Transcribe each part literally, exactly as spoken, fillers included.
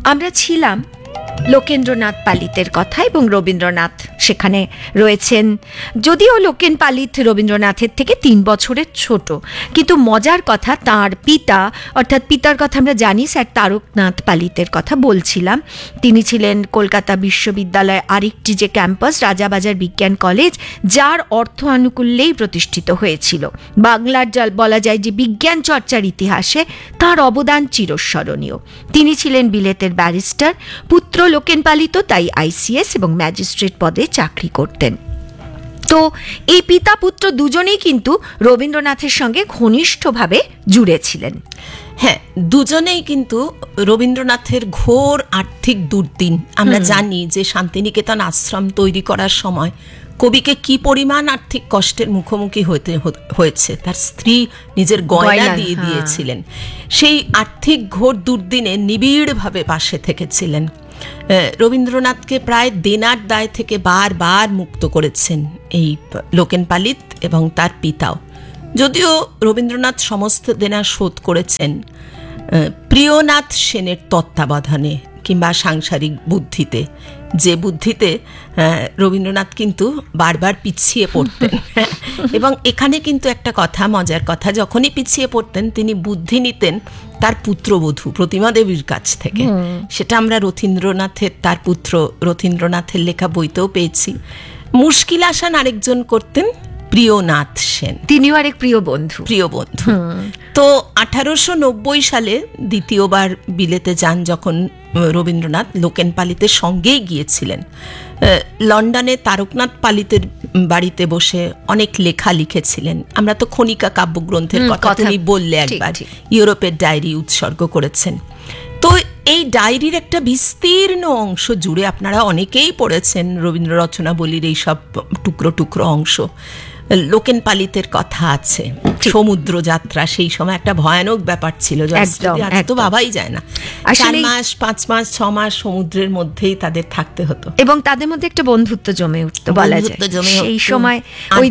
আমরা ছিলাম লোকেন্দ্রনাথ পালিতের কথা, এবং রবীন্দ্রনাথ সেখানে রয়েছেন। যদিও লোকেন পালিত রবীন্দ্রনাথের থেকে তিন বছরের ছোট, কিন্তু মজার কথা তার পিতা, অর্থাৎ পিতার কথা আমরা জানি, স্যার তারকনাথ পালিতের কথা বলছিলাম। তিনি ছিলেন কলকাতা বিশ্ববিদ্যালয় আরেকটি যে ক্যাম্পাস, রাজাবাজার বিজ্ঞান কলেজ, যার অর্থ আনুকূল্যেই প্রতিষ্ঠিত হয়েছিল। বাংলার যা বলা যায় যে বিজ্ঞান চর্চার ইতিহাসে তার অবদান চিরস্মরণীয়। তিনি ছিলেন বিলেতের ব্যারিস্টার, পুত্র লোকেন পালিত তাই আইসিএস এবং ম্যাজিস্ট্রেট পদে চাকরি করতেন। তো এই পিতা পুত্র দুজনেই কিন্তু রবীন্দ্রনাথের সঙ্গে ঘনিষ্ঠভাবে জুড়ে ছিলেন। হ্যাঁ, দুজনেই কিন্তু রবীন্দ্রনাথের ঘোর আর্থিক দুর্দিন, আমরা জানি যে শান্তিনিকেতন আশ্রম তৈরি করার সময় কবিকে কি পরিমাণ আর্থিক কষ্টের মুখোমুখি হতে হয়েছে, তার স্ত্রী নিজের গয়না দিয়ে দিয়েছিলেন। সেই আর্থিক ঘোর দুর্দিনে নিবিড়ভাবে পাশে থেকেছিলেন। রবীন্দ্রনাথকে প্রায় দেনার দায় থেকে বারবার মুক্ত করেছেন এই লোকেন পালিত এবং তার পিতাও। যদিও রবীন্দ্রনাথ সমস্ত দেনা শোধ করেছেন প্রিয়নাথ সেনের তত্ত্বাবধানে কিংবা সাংসারিক বুদ্ধিতে, যে বুদ্ধিতে রবীন্দ্রনাথ কিন্তু বারবার পিছিয়ে পড়তেন। এবং এখানে কিন্তু একটা কথা, মজার কথা, যখনই পিছিয়ে পড়তেন তিনি বুদ্ধি নিতেন তার পুত্রবধূ প্রতিমা দেবীর কাছ থেকে। সেটা আমরা রথীন্দ্রনাথের, তার পুত্র রথীন্দ্রনাথের লেখা বইতেও পেয়েছি। মুশকিল আসান আরেকজন করতেন প্রিয়নাথ সেন, তিনিও আরেক প্রিয় বন্ধু প্রিয় বন্ধু তো আঠারোশো নব্বই সালে দ্বিতীয়বার বিলেতে যান যখন রবীন্দ্রনাথ, লোকেন পালিতের সঙ্গেই গিয়েছিলেন। লন্ডনে তারকনাথ পালিতের বাড়িতে বসে অনেক লেখা লিখেছিলেন। আমরা তো খনিকা কাব্যগ্রন্থের কথা তিনি বললে একবার, ইউরোপের ডায়েরি উৎসর্গ করেছেন। তো এই ডায়েরির একটা বিস্তীর্ণ অংশ জুড়ে আপনারা অনেকেই পড়েছেন রবীন্দ্র রচনাবলীর এই সব টুকরো টুকরো অংশ। লোকেন পালিতের কথা আছে, সমুদ্র যাত্রা সেই সময় একটা ভয়ানক ব্যাপার ছিল, তো ভাবাই যায় না। চার মাস পাঁচ মাস ছ মাস সমুদ্রের মধ্যেই তাদের থাকতে হতো, এবং তাদের মধ্যে একটা বন্ধুত্ব জমে উঠতো, বলা যায় সেই সময় ওই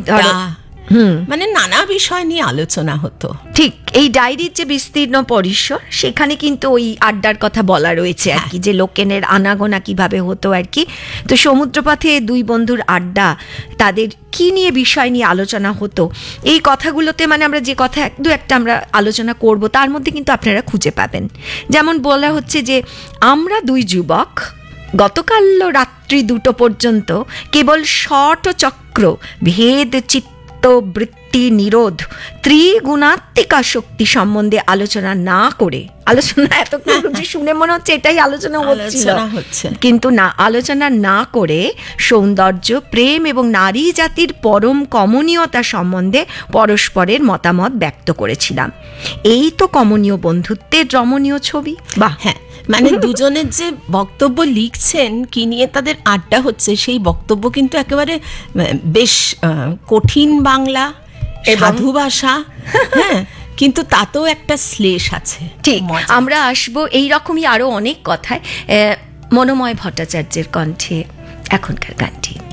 মানে নানা বিষয় নিয়ে আলোচনা হতো। ঠিক এই ডায়েরির যে বিস্তীর্ণ পরিসর, সেখানে কিন্তু ওই আড্ডার কথা বলা রয়েছে আর কি, যে লোকেনের আনাগোনা কিভাবে হতো আর কি। তো সমুদ্রপথে দুই বন্ধুর আড্ডা, তাদের কি নিয়ে বিষয় নিয়ে আলোচনা হতো, এই কথাগুলোতে মানে আমরা যে কথা এক দু একটা আমরা আলোচনা করব, তার মধ্যে কিন্তু আপনারা খুঁজে পাবেন। যেমন বলা হচ্ছে যে আমরা দুই যুবক গতকাল রাত্রি দুটো পর্যন্ত কেবল শট চক্র ভেদ চিত্ত বৃত্তি নিরোধ ত্রিগুণাত্মিকা শক্তি সম্বন্ধে আলোচনা না করে, আলোচনা এতক্ষণ শুনে মনে হচ্ছে এটাই আলোচনা হচ্ছিল, কিন্তু না, আলোচনা না করে সৌন্দর্য, প্রেম এবং নারী জাতির পরম কমনীয়তা সম্বন্ধে পরস্পরের মতামত ব্যক্ত করেছিলাম। এই তো কমনীয় বন্ধুত্বের রমণীয় ছবি। বাহ, হ্যাঁ, মানে দুজনের যে বক্তব্য লিখছেন, কি নিয়ে তাদের আড্ডা হচ্ছে, সেই বক্তব্য কিন্তু একেবারে বেশ কঠিন বাংলা, সাধু ভাষা, হ্যাঁ, কিন্তু তাতেও একটা শ্লেষ আছে। ঠিক, আমরা আসবো এই রকমই আরো অনেক কথায় মনোময় ভট্টাচার্যের কণ্ঠে এখনকার গানটি।